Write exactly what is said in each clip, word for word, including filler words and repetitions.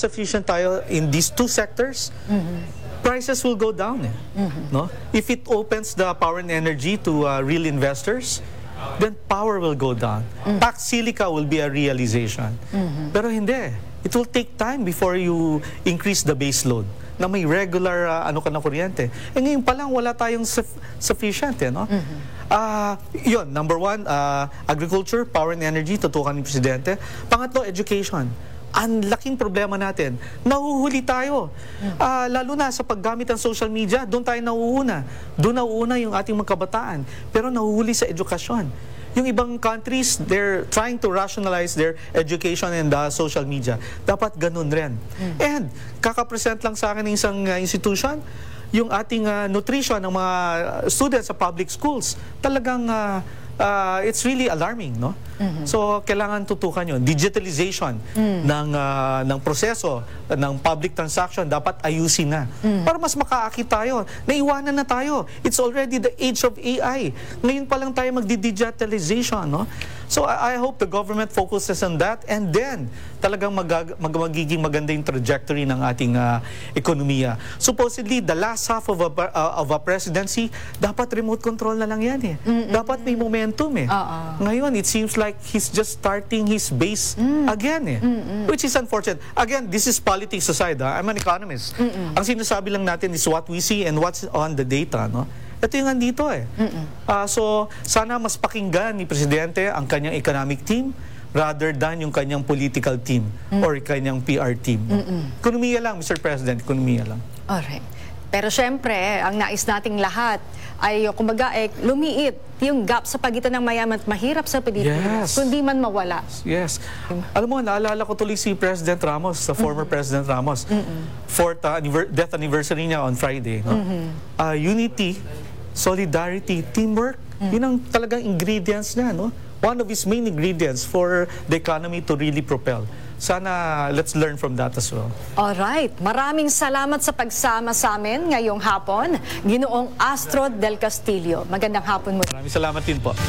self-sufficient tayo in these two sectors, mm-hmm. prices will go down. Eh. Mm-hmm. No? If it opens the power and energy to uh, real investors, then power will go down. Mm-hmm. Pax Silica will be a realization. Mm-hmm. Pero hindi. It will take time before you increase the base load na may regular uh, ano ka na kuryente. Eh ngayon pa lang wala tayong suf- sufficient. Eh, no? Mm-hmm. Uh, yun, number one, uh, agriculture, power and energy, tutukan ni Presidente. Pangatlo, education. Ang laking problema natin, nahuhuli tayo. Uh, lalo na sa paggamit ng social media, doon tayo nauuna. Doon nauuna yung ating mga kabataan. Pero nahuhuli sa edukasyon. Yung ibang countries, they're trying to rationalize their education and uh, social media. Dapat ganun rin. Mm. And kakapresent lang sa akin ng isang uh, institution, yung ating uh, nutrition ng mga students sa public schools, talagang uh, uh, it's really alarming, no? Mm-hmm. So kailangan tutukan yun. Digitalization mm. ng uh, ng proseso ng public transaction dapat ayusin na mm. para mas makaakit tayo. Naiwanan na tayo. It's already the age of A I. Ngayon pa lang tayo magdi-digitalization, no? So I, I hope the government focuses on that, and then talagang mag, mag magiging maganda yung trajectory ng ating uh, ekonomiya. Supposedly the last half of a, uh, of a presidency, dapat remote control na lang yan eh. Mm-mm. Dapat may momentum eh. Uh-uh. Ngayon, it seems like he's just starting his base mm. again eh. Mm-mm. Which is unfortunate. Again, this is politics aside. Ha? I'm an economist. Mm-mm. Ang sinasabi lang natin is what we see and what's on the data. No? Ito yung andito eh. Uh, so, sana mas pakinggan ni Presidente ang kanyang economic team rather than yung kanyang political team mm. or kanyang P R team. No? Ekonomiya lang, Mister President. Ekonomiya lang. Alright. Pero syempre, ang nais nating lahat ay, kumbaga, eh, lumiit yung gap sa pagitan ng mayaman at mahirap sa Pilipinas, yes. kundi man mawala. Yes. Alam mo, naalala ko tuloy si President Ramos, sa former mm-hmm. President Ramos. Mm-hmm. Fourth uh, anniver- death anniversary niya on Friday. No? Mm-hmm. uh, unity, solidarity, teamwork, mm-hmm. yun ang talagang ingredients niya. No? One of his main ingredients for the economy to really propel. Sana let's learn from that as well. Alright. Maraming salamat sa pagsama sa amin ngayong hapon, Ginoong Astro Del Castillo. Magandang hapon mo. Maraming salamat din po.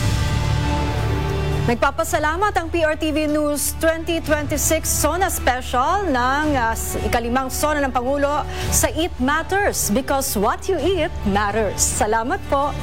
Nagpapasalamat ang P R T V News twenty twenty-six Sona Special ng uh, ikalimang Sona ng Pangulo sa Eat Matters, because what you eat matters. Salamat po.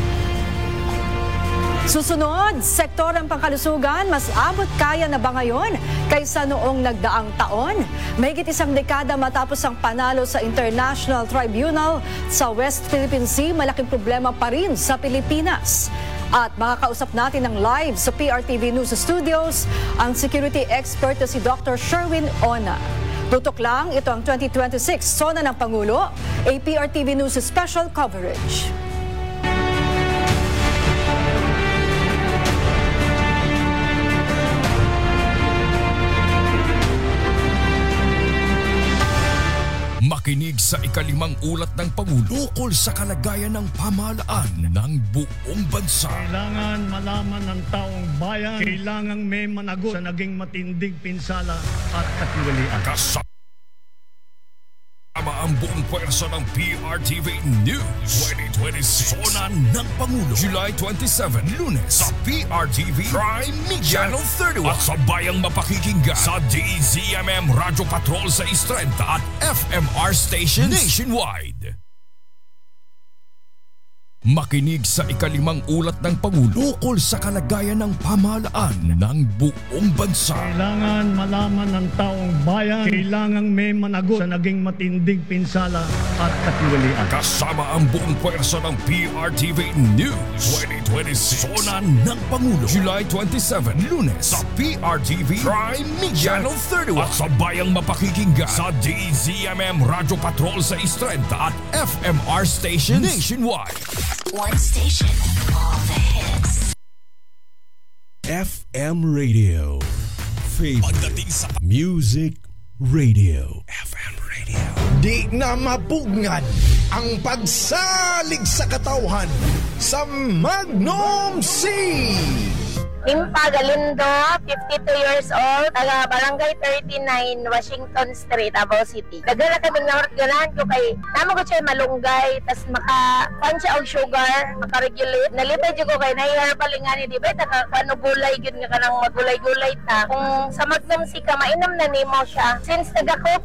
Susunod, sektor ng pangkalusugan, mas abot kaya na ba ngayon kaysa noong nagdaang taon? Mahigit isang dekada matapos ang panalo sa International Tribunal sa West Philippine Sea, malaking problema pa rin sa Pilipinas. At makakausap natin ng live sa P R T V News Studios ang security expert na si Doctor Sherwin Ona. Tutok lang, ito ang twenty twenty-six Sona ng Pangulo, a P R T V News special coverage. Makinig sa ikalimang ulat ng Pangulo ukol sa kalagayan ng pamahalaan ng buong bansa. Kailangan malaman ng taong bayan, kailangan may managot sa naging matinding pinsala at katiwalian. Kasama ang buong pwersa ng P R T V News twenty twenty-six. Sona ng Pangulo, July twenty-seventh, Lunes sa P R T V Prime Media Channel thirty-one at sabayang mapakikinggan sa D Z M M Radio Patrol sa Istrenta at F M R stations nationwide. Makinig sa ikalimang ulat ng Pangulo ukol sa kalagayan ng pamahalaan ng buong bansa. Kailangan malaman ng taong bayan, kailangan may managot sa naging matinding pinsala at katiwalian. Kasama ang buong pwersa ng P R T V News twenty twenty-six. Sona ng Pangulo, July twenty-seventh, Lunes sa P R T V Prime Media Channel thirty-one at sabayang mapakikinggan sa D Z M M Radio Patrol sa Istrenta at F M R stations nationwide. One station, all the hits. F M Radio. Favorite Music Radio. F M Radio. Di na mapugngad ang pagsalig sa katauhan sa Magnom C. Limpa Galindo, fifty-two years old, taga Barangay thirty-nine, Washington Street, Davao City. Dagala kami nga ganahan ko kay namo ko siya malunggay, tas maka pan siya og sugar, maka-regulate. Nalipay jud ko kay naihar palingani di ba taka kano gulay gyud nga kanang magulay-gulay ta. Kung sa Magnom C ka mainom na nimo siya. Since taga